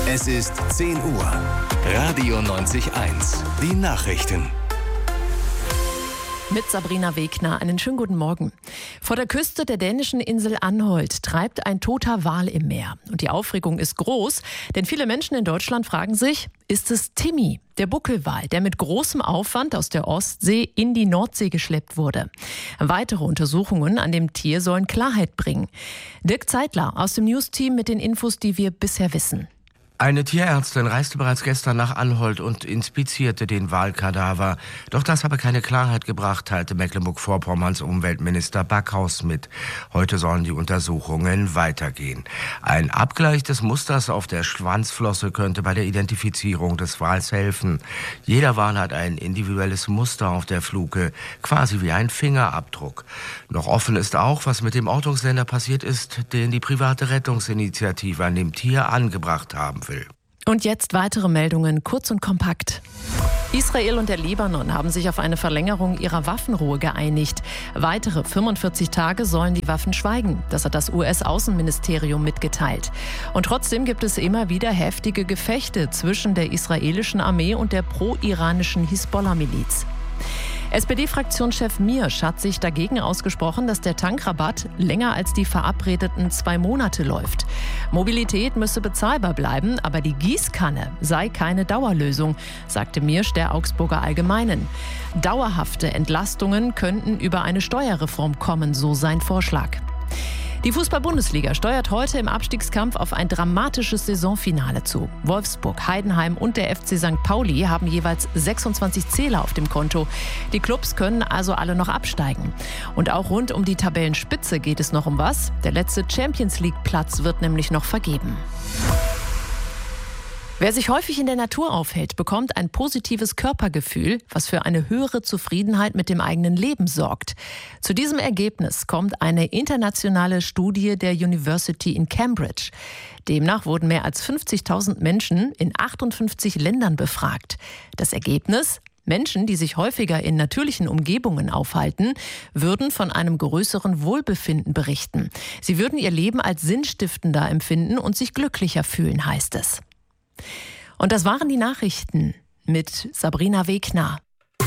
Es ist 10 Uhr. Radio 90.1. Die Nachrichten. Mit Sabrina Wegner. Einen schönen guten Morgen. Vor der Küste der dänischen Insel Anholt treibt ein toter Wal im Meer. Und die Aufregung ist groß, denn viele Menschen in Deutschland fragen sich, ist es Timmy, der Buckelwal, der mit großem Aufwand aus der Ostsee in die Nordsee geschleppt wurde? Weitere Untersuchungen an dem Tier sollen Klarheit bringen. Dirk Zeitler aus dem News-Team mit den Infos, die wir bisher wissen. Eine Tierärztin reiste bereits gestern nach Anholt und inspizierte den Walkadaver. Doch das habe keine Klarheit gebracht, teilte Mecklenburg-Vorpommerns Umweltminister Backhaus mit. Heute sollen die Untersuchungen weitergehen. Ein Abgleich des Musters auf der Schwanzflosse könnte bei der Identifizierung des Wals helfen. Jeder Wal hat ein individuelles Muster auf der Fluke, quasi wie ein Fingerabdruck. Noch offen ist auch, was mit dem Ortungssender passiert ist, den die private Rettungsinitiative an dem Tier angebracht haben will. Und jetzt weitere Meldungen, kurz und kompakt. Israel und der Libanon haben sich auf eine Verlängerung ihrer Waffenruhe geeinigt. Weitere 45 Tage sollen die Waffen schweigen. Das hat das US-Außenministerium mitgeteilt. Und trotzdem gibt es immer wieder heftige Gefechte zwischen der israelischen Armee und der pro-iranischen Hisbollah-Miliz. SPD-Fraktionschef Miersch hat sich dagegen ausgesprochen, dass der Tankrabatt länger als die verabredeten 2 Monate läuft. Mobilität müsse bezahlbar bleiben, aber die Gießkanne sei keine Dauerlösung, sagte Miersch der Augsburger Allgemeinen. Dauerhafte Entlastungen könnten über eine Steuerreform kommen, so sein Vorschlag. Die Fußball-Bundesliga steuert heute im Abstiegskampf auf ein dramatisches Saisonfinale zu. Wolfsburg, Heidenheim und der FC St. Pauli haben jeweils 26 Zähler auf dem Konto. Die Clubs können also alle noch absteigen. Und auch rund um die Tabellenspitze geht es noch um was. Der letzte Champions-League-Platz wird nämlich noch vergeben. Wer sich häufig in der Natur aufhält, bekommt ein positives Körpergefühl, was für eine höhere Zufriedenheit mit dem eigenen Leben sorgt. Zu diesem Ergebnis kommt eine internationale Studie der University in Cambridge. Demnach wurden mehr als 50.000 Menschen in 58 Ländern befragt. Das Ergebnis? Menschen, die sich häufiger in natürlichen Umgebungen aufhalten, würden von einem größeren Wohlbefinden berichten. Sie würden ihr Leben als sinnstiftender empfinden und sich glücklicher fühlen, heißt es. Und das waren die Nachrichten mit Sabrina Wegner.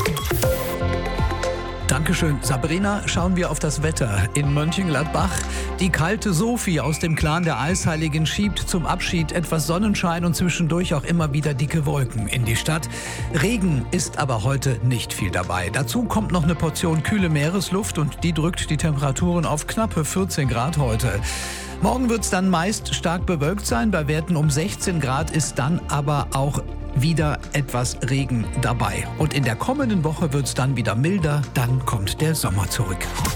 Dankeschön, Sabrina. Schauen wir auf das Wetter in Mönchengladbach. Die kalte Sophie aus dem Clan der Eisheiligen schiebt zum Abschied etwas Sonnenschein und zwischendurch auch immer wieder dicke Wolken in die Stadt. Regen ist aber heute nicht viel dabei. Dazu kommt noch eine Portion kühle Meeresluft und die drückt die Temperaturen auf knappe 14 Grad heute. Morgen wird es dann meist stark bewölkt sein. Bei Werten um 16 Grad ist dann aber auch wieder etwas Regen dabei. Und in der kommenden Woche wird es dann wieder milder. Dann kommt der Sommer zurück.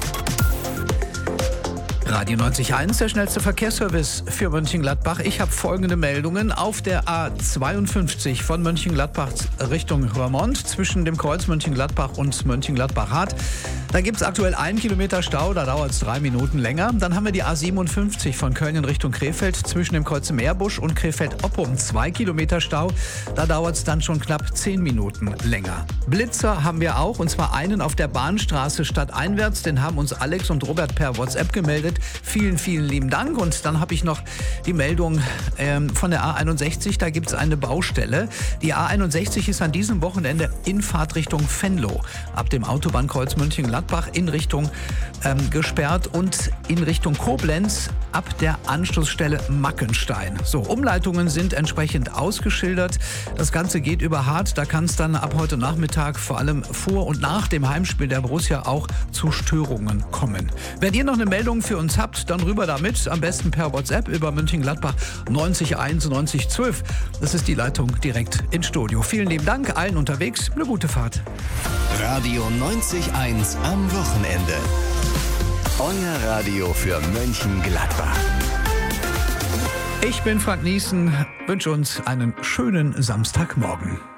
Radio 90.1, der schnellste Verkehrsservice für Mönchengladbach. Ich habe folgende Meldungen. Auf der A52 von Mönchengladbach Richtung Roermond zwischen dem Kreuz Mönchengladbach und Mönchengladbach-Hart. Da gibt es aktuell 1 Kilometer Stau, da dauert es 3 Minuten länger. Dann haben wir die A57 von Köln in Richtung Krefeld zwischen dem Kreuz Meerbusch und Krefeld-Oppum. 2 Kilometer Stau, da dauert es dann schon knapp 10 Minuten länger. Blitzer haben wir auch, und zwar einen auf der Bahnstraße stadteinwärts. Den haben uns Alex und Robert per WhatsApp gemeldet. Vielen, vielen lieben Dank. Und dann habe ich noch die Meldung von der A61. Da gibt es eine Baustelle. Die A61 ist an diesem Wochenende in Fahrtrichtung Venlo. Ab dem Autobahnkreuz Mönchengladbach in Richtung gesperrt und in Richtung Koblenz ab der Anschlussstelle Mackenstein. So, Umleitungen sind entsprechend ausgeschildert. Das Ganze geht über Hart. Da kann es dann ab heute Nachmittag vor allem vor und nach dem Heimspiel der Borussia auch zu Störungen kommen. Wenn ihr noch eine Meldung für uns habt, dann rüber damit. Am besten per WhatsApp über Mönchengladbach 90 90 12. Das ist die Leitung direkt ins Studio. Vielen lieben Dank allen unterwegs. Eine gute Fahrt. Radio 90.1 am Wochenende. Euer Radio für Mönchengladbach. Ich bin Frank Niesen. Wünsche uns einen schönen Samstagmorgen.